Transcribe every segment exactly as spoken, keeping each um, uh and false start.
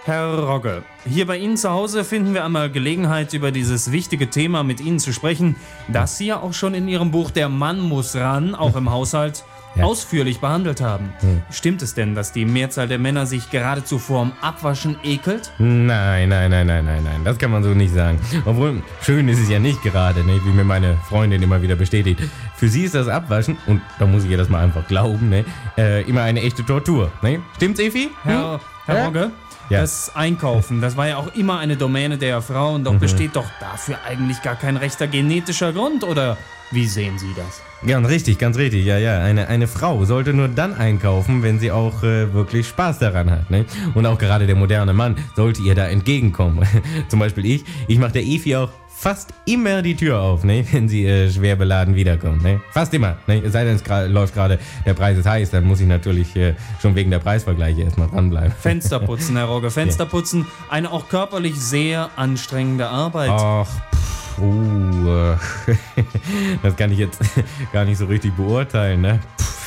Herr Rogge, hier bei Ihnen zu Hause finden wir einmal Gelegenheit, über dieses wichtige Thema mit Ihnen zu sprechen, das Sie ja auch schon in Ihrem Buch Der Mann muss ran, auch im Haushalt, ja. ausführlich behandelt haben. Hm. Stimmt es denn, dass die Mehrzahl der Männer sich geradezu vorm Abwaschen ekelt? Nein, nein, nein, nein, nein, nein, das kann man so nicht sagen. Obwohl, schön ist es ja nicht gerade, ne? Wie mir meine Freundin immer wieder bestätigt. Für sie ist das Abwaschen, und da muss ich ihr das mal einfach glauben, ne? äh, immer eine echte Tortur. Ne? Stimmt's, Efi? Hm? Herr, Herr ja? Rogge? Ja. Das Einkaufen, das war ja auch immer eine Domäne der Frauen, doch mhm. besteht doch dafür eigentlich gar kein rechter genetischer Grund, oder wie sehen Sie das? Ganz richtig, ganz richtig, ja, ja. Eine, eine Frau sollte nur dann einkaufen, wenn sie auch äh, wirklich Spaß daran hat, ne? Und auch gerade der moderne Mann sollte ihr da entgegenkommen. Zum Beispiel ich, ich mache der Efi auch fast immer die Tür auf, ne, wenn sie äh, schwer beladen wiederkommt, ne? Fast immer, ne? Es sei denn, es gra- läuft gerade, der Preis ist heiß, dann muss ich natürlich äh, schon wegen der Preisvergleiche erstmal dranbleiben. Fensterputzen, Herr Rogge, Fensterputzen, eine auch körperlich sehr anstrengende Arbeit. Ach, pff, uh, äh, das kann ich jetzt gar nicht so richtig beurteilen, ne?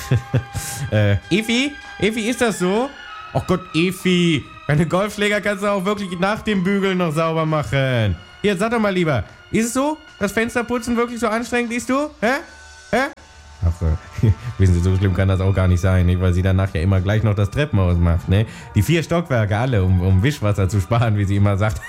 äh, Efi? Efi, ist das so? Ach Gott, Efi, deine Golfschläger kannst du auch wirklich nach dem Bügeln noch sauber machen. Hier, sag doch mal lieber, ist es so, dass Fensterputzen wirklich so anstrengend ist, du? Hä? Hä? Ach, äh, wissen Sie, so schlimm kann das auch gar nicht sein, ne? Weil sie danach ja immer gleich noch das Treppenhaus macht, ne? Die vier Stockwerke alle, um, um Wischwasser zu sparen, wie sie immer sagt.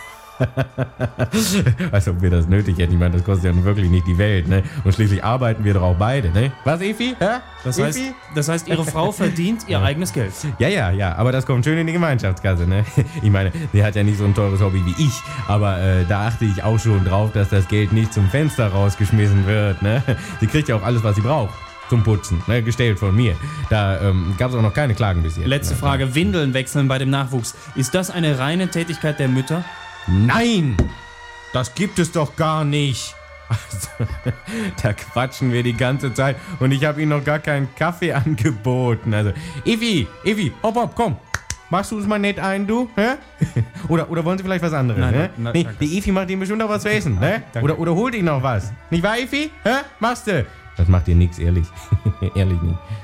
Als ob wir das nötig hätten. Ich meine, das kostet ja nun wirklich nicht die Welt, ne? Und schließlich arbeiten wir doch auch beide, ne? Was, Efi? Hä? Das Efi? heißt, das heißt, Ihre Frau verdient ihr ja. eigenes Geld. Ja, ja, ja, aber das kommt schön in die Gemeinschaftskasse, ne? Ich meine, sie hat ja nicht so ein teures Hobby wie ich, aber äh, da achte ich auch schon drauf, dass das Geld nicht zum Fenster rausgeschmissen wird, ne? Sie kriegt ja auch alles, was sie braucht. Zum Putzen, ne, gestellt von mir. Da ähm, gab es auch noch keine Klagen bis jetzt. Letzte Frage, Windeln wechseln bei dem Nachwuchs. Ist das eine reine Tätigkeit der Mütter? Nein! Das gibt es doch gar nicht. Also, da quatschen wir die ganze Zeit und ich habe Ihnen noch gar keinen Kaffee angeboten. Also, Evi, Evi, hopp, hopp, komm. Machst du uns mal nett ein, du? Hä? Oder, oder wollen Sie vielleicht was anderes? Nein, ne? nein, nee, danke. die Evi macht Ihnen bestimmt noch was zu essen. Ne? Danke. Oder, oder holt Ihnen noch was. Nicht wahr, Evi? Hä? Machst du? Das macht dir nichts, ehrlich. Ehrlich nicht.